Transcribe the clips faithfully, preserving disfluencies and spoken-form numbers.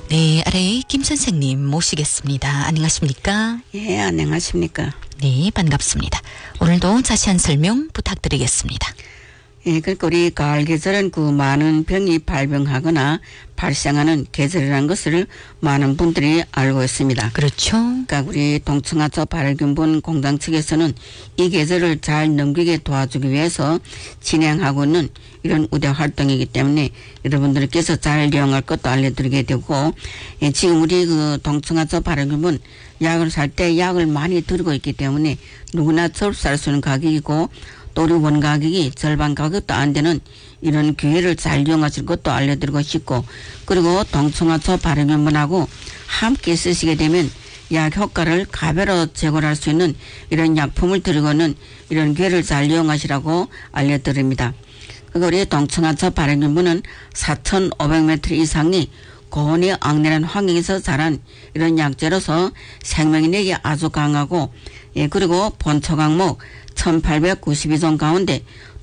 네, 아래 김 선생님 모시겠습니다. 안녕하십니까? 예, 안녕하십니까? 네, 반갑습니다. 오늘도 자세한 설명 부탁드리겠습니다. 예, 그러니까 우리 가을 계절은 그 많은 병이 발병하거나 발생하는 계절이라는 것을 많은 분들이 알고 있습니다. 그렇죠. 그러니까 우리 동청하초 발균본 공장 측에서는 이 계절을 잘 넘기게 도와주기 위해서 진행하고 있는 이런 우대 활동이기 때문에 여러분들께서 잘 이용할 것도 알려드리게 되고, 예, 지금 우리 그 동청하초 발균본 약을 살 때 약을 많이 들고 있기 때문에 누구나 접수할 수 있는 가격이고, 또 우리 원 가격이 절반 가격도 안 되는 이런 기회를 잘 이용하실 것도 알려드리고 싶고, 그리고 동청하초 발효면분하고 함께 쓰시게 되면 약 효과를 가배로 제거할 수 있는 이런 약품을 드리고는 이런 기회를 잘 이용하시라고 알려드립니다. 그리고 우리 동청하초 발효면분은 사천오백 미터 이상이 고온이 악랄한 환경에서 자란 이런 약재로서 생명력이 아주 강하고, 예, 그리고 본초 강목 천팔백구십이 종 가운데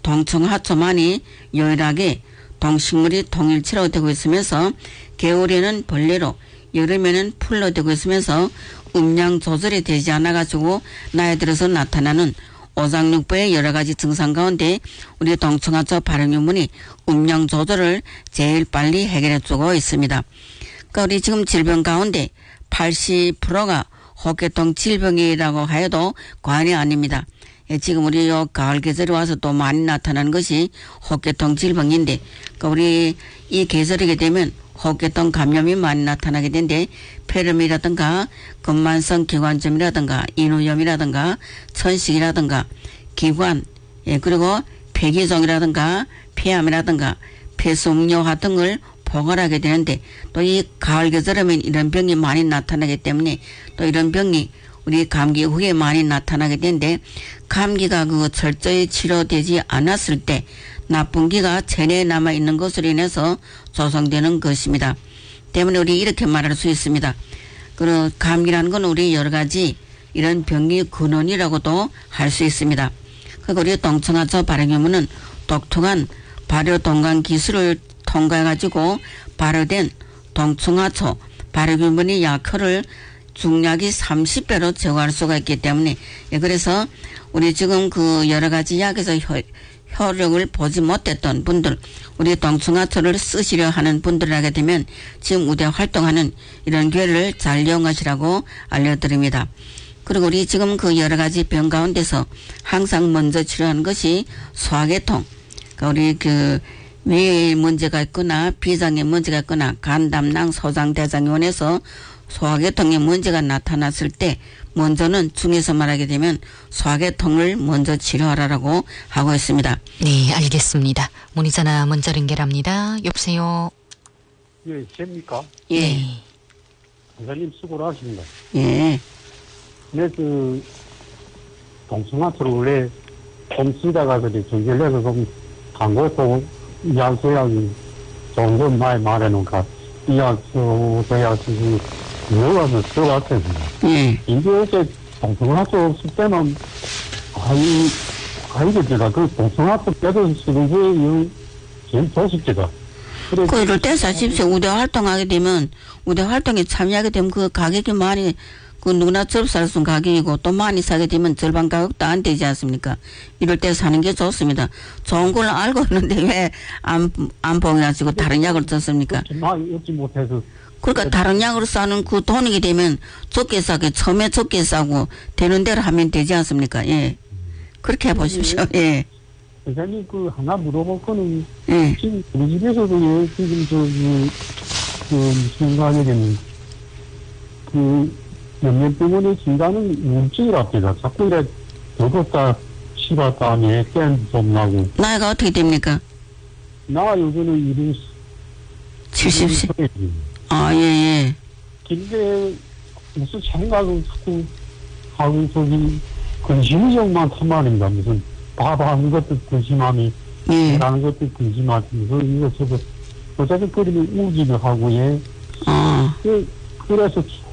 동청하초만이 유일하게 동식물이 동일체로 되고 있으면서 겨울에는 벌레로 여름에는 풀로 되고 있으면서 음양 조절이 되지 않아 가지고 나이 들어서 나타나는 오장육부의 여러 가지 증상 가운데 우리 동청하초 발효유문이 음양 조절을 제일 빨리 해결해 주고 있습니다. 그러니까 우리 지금 질병 가운데 팔십 퍼센트가 호흡계통 질병이라고 해도 과언이 아닙니다. 예, 지금 우리 요 가을 계절에 와서 또 많이 나타나는 것이 호흡계통 질병인데, 그러니까 우리 이 계절이게 되면 호흡계통 감염이 많이 나타나게 되는데, 폐렴이라든가 근만성 기관점이라든가 인후염이라든가 천식이라든가 기관, 예, 그리고 폐기종이라든가 폐암이라든가 폐수음료화 등을 포괄하게 되는데, 또 이 가을 계절이면 이런 병이 많이 나타나기 때문에 또 이런 병이 우리 감기 후에 많이 나타나게 되는데, 감기가 그 철저히 치료되지 않았을 때 나쁜 기가 체내에 남아있는 것으로 인해서 조성되는 것입니다. 때문에 우리 이렇게 말할 수 있습니다. 그 감기라는 건 우리 여러 가지 이런 병의 근원이라고도 할 수 있습니다. 그리고 우리 동청하초 발효유문은 독특한 발효 동강 기술을 통과해가지고 발효된 동청하초 발효유문의 약효를 중약이 삼십 배로 제거할 수가 있기 때문에, 예, 그래서 우리 지금 그 여러 가지 약에서 효, 효력을 보지 못했던 분들, 우리 동청하초를 쓰시려 하는 분들에게 되면 지금 우대 활동하는 이런 기회를 잘 이용하시라고 알려드립니다. 그리고 우리 지금 그 여러 가지 병 가운데서 항상 먼저 치료하는 것이 소화계통, 그러니까 우리 그 뇌에 문제가 있거나 비장에 문제가 있거나 간, 담낭, 소장, 대장에 원해서 소화계통에 문제가 나타났을 때 먼저는 중에서 말하게 되면 소화계통을 먼저 치료하라고 하고 있습니다. 네, 알겠습니다. 문의 전화 먼저 연결합니다. 여보세요. 예, 됩니까? 예. 네. 원장님 수고를 하십니다. 예. 네, 그 동청하초를 원래 좀 쓰다가 그래 정결해서 좀 광고도 약소약이 좋은 건 많이 말해놓으니까 이 약소, 저 약소 들어가서 들어갔습니다. 예. 이게 어제 동청하초 쓸 때는 아이 아이게 제가 그 동청하초 빼서 쓰는 게 제일 좋습니다. 그 이럴 때 사십시오. 우대 활동하게 되면 우대 활동에 참여하게 되면 그 가격이 많이 그 누구나 접수할 수 있는 가격이고, 또 많이 사게 되면 절반 가격도 안 되지 않습니까? 이럴 때 사는 게 좋습니다. 좋은 걸 알고 있는데 왜 안 안 봉해가지고 다른 약을 썼습니까? 많이 얻지 못해서. 그러니까 다른 약으로 싸는 그 돈이게 되면 적게 싸게 처음에 적게 싸고 되는 대로 하면 되지 않습니까? 예. 그렇게 해보십시오. 예. 선생님 그 하나 물어볼 거는, 예. 지금 우리 집에서도 예, 지금 저기 그 무슨 가게되는 그 연면병원에 진단은 우울증이랍니다. 자꾸 이래 더웠다 식었다 하면 깬 좀 나고. 나이가 어떻게 됩니까? 나 요즘은 이름 칠십 세. 아, 예, 예. 근데 무슨 생각을 자꾸 하고 저기 근심이 좀 많단 말입니다. 무슨 밥하는 것도 근심하니 예. 일하는 것도 근심하니 무슨 이거 저거 어차피 그림이 우기도 하고 예. 아. 그, 그래서